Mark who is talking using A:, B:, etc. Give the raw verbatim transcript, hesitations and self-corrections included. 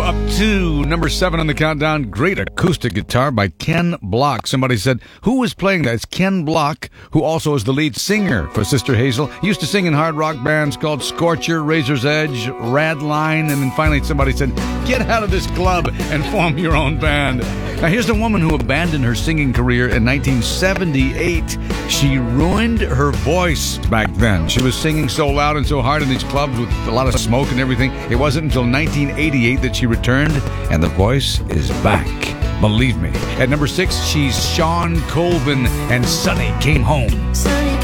A: Up to number seven on the countdown. Great acoustic guitar by Ken Block. Somebody said, who was playing that? It's Ken Block, who also is the lead singer for Sister Hazel. He used to sing in hard rock bands called Scorcher, Razor's Edge, Radline, and then finally somebody said, get out of this club and form your own band. Now here's a woman who abandoned her singing career in nineteen seventy-eight. She ruined her voice back then. She was singing so loud and so hard in these clubs with a lot of smoke and everything. It wasn't until nineteen eighty-eight that she returned, and the voice is back. Believe me. At number six, she's Sean Colvin, and Sunny Came Home.
B: Sunny